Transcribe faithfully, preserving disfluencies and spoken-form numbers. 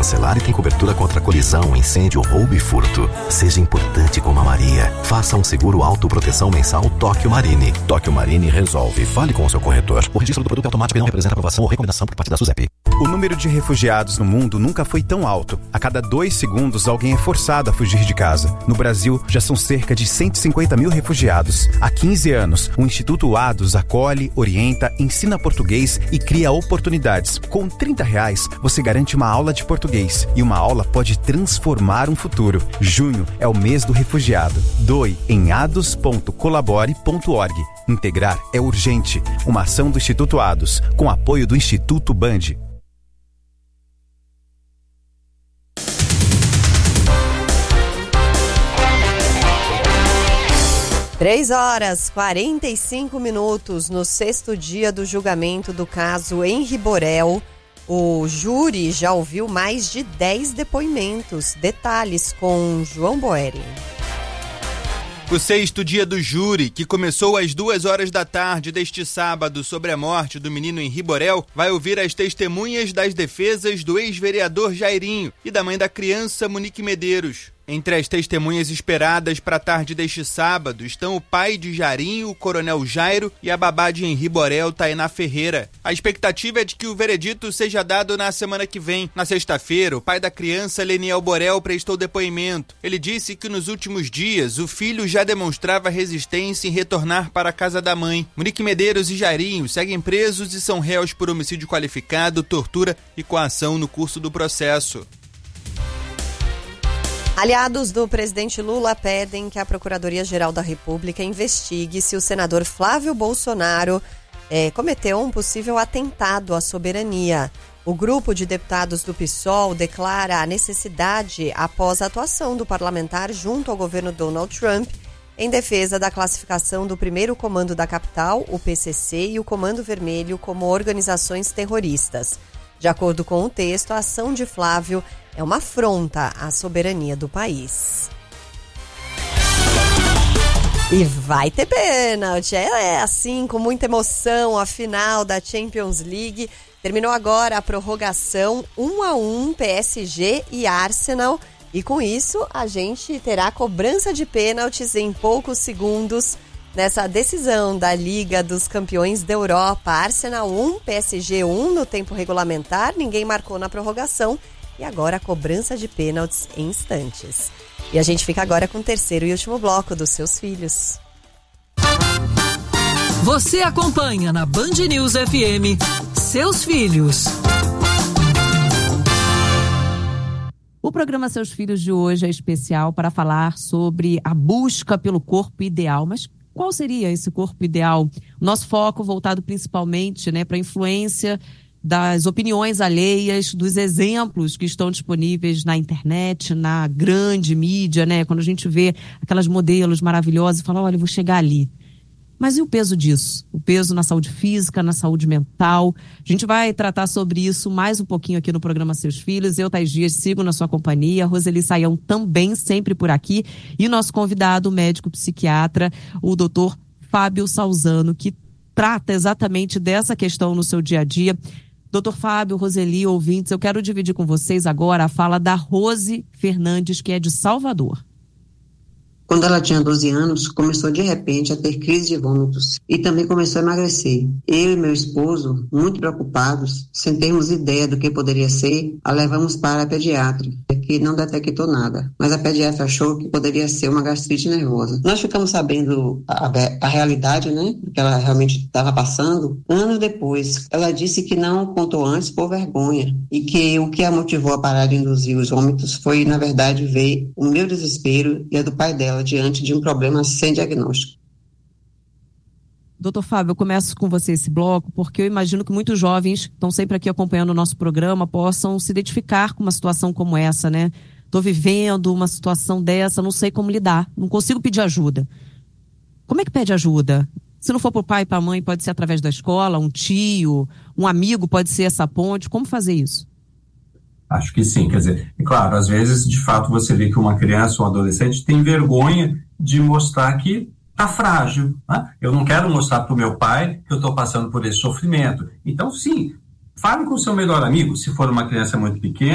Cancelar e tem cobertura contra colisão, incêndio, roubo e furto. Seja importante como a Maria. Faça um seguro autoproteção mensal Tóquio Marine. Tóquio Marine resolve. Fale com o seu corretor. O registro do produto automático não representa aprovação ou recomendação por parte da SUSEP. O número de refugiados no mundo nunca foi tão alto. A cada dois segundos, alguém é forçado a fugir de casa. No Brasil, já são cerca de cento e cinquenta mil refugiados. Há quinze anos, o Instituto Ados acolhe, orienta, ensina português e cria oportunidades. Com trinta reais, você garante uma aula de português. E uma aula pode transformar um futuro. Junho é o mês do refugiado. Doe em ados ponto colabore ponto org. Integrar é urgente. Uma ação do Instituto Ados, com apoio do Instituto Band. Três horas, quarenta e cinco minutos no sexto dia do julgamento do caso Henri Borel. O júri já ouviu mais de dez depoimentos. Detalhes com João Boeri. O sexto dia do júri, que começou às duas horas da tarde deste sábado sobre a morte do menino Henri Borel, vai ouvir as testemunhas das defesas do ex-vereador Jairinho e da mãe da criança, Monique Medeiros. Entre as testemunhas esperadas para a tarde deste sábado estão o pai de Jairinho, o coronel Jairo, e a babá de Henri Borel, Tainá Ferreira. A expectativa é de que o veredito seja dado na semana que vem. Na sexta-feira, o pai da criança, Leniel Borel, prestou depoimento. Ele disse que nos últimos dias o filho já demonstrava resistência em retornar para a casa da mãe. Monique Medeiros e Jairinho seguem presos e são réus por homicídio qualificado, tortura e coação no curso do processo. Aliados do presidente Lula pedem que a Procuradoria-Geral da República investigue se o senador Flávio Bolsonaro eh, cometeu um possível atentado à soberania. O grupo de deputados do PSOL declara a necessidade após a atuação do parlamentar junto ao governo Donald Trump em defesa da classificação do primeiro comando da capital, o P C C, e o Comando Vermelho como organizações terroristas. De acordo com o texto, a ação de Flávio é uma afronta à soberania do país. E vai ter pênalti. É assim, com muita emoção, a final da Champions League. Terminou agora a prorrogação um a um, P S G e Arsenal. E com isso, a gente terá cobrança de pênaltis em poucos segundos nessa decisão da Liga dos Campeões da Europa. Arsenal um, P S G um no tempo regulamentar. Ninguém marcou na prorrogação. E agora a cobrança de pênaltis em instantes. E a gente fica agora com o terceiro e último bloco dos Seus Filhos. Você acompanha na Band News F M Seus Filhos. O programa Seus Filhos de hoje é especial para falar sobre a busca pelo corpo ideal. Mas qual seria esse corpo ideal? Nosso foco voltado principalmente, né, para a influência das opiniões alheias, dos exemplos que estão disponíveis na internet, na grande mídia, né? Quando a gente vê aquelas modelos maravilhosas e fala, olha, eu vou chegar ali. Mas e o peso disso? O peso na saúde física, na saúde mental? A gente vai tratar sobre isso mais um pouquinho aqui no programa Seus Filhos. Eu, Thais Dias, sigo na sua companhia. Roseli Saião também sempre por aqui. E o nosso convidado, o médico psiquiatra, o doutor Fábio Salzano, que trata exatamente dessa questão no seu dia a dia. doutor Fábio, Roseli, ouvintes, eu quero dividir com vocês agora a fala da Rose Fernandes, que é de Salvador. Quando ela tinha doze anos, começou de repente a ter crise de vômitos e também começou a emagrecer. Eu e meu esposo, muito preocupados, sem termos ideia do que poderia ser, a levamos para a pediatra, que não detectou nada, mas a pediatra achou que poderia ser uma gastrite nervosa. Nós ficamos sabendo a, a realidade, né, que ela realmente estava passando, anos depois. Ela disse que não contou antes por vergonha e que o que a motivou a parar de induzir os vômitos foi, na verdade, ver o meu desespero e a do pai dela diante de um problema sem diagnóstico. doutor Fábio, eu começo com você esse bloco, porque eu imagino que muitos jovens que estão sempre aqui acompanhando o nosso programa possam se identificar com uma situação como essa, né? Estou vivendo uma situação dessa, não sei como lidar, não consigo pedir ajuda. Como é que pede ajuda? Se não for para o pai e para a mãe, pode ser através da escola, um tio, um amigo pode ser essa ponte. Como fazer isso? Acho que sim, quer dizer, é claro, às vezes, de fato, você vê que uma criança ou um adolescente tem vergonha de mostrar que está frágil, né? Eu não quero mostrar para o meu pai que eu estou passando por esse sofrimento. Então, sim, fale com o seu melhor amigo, se for uma criança muito pequena,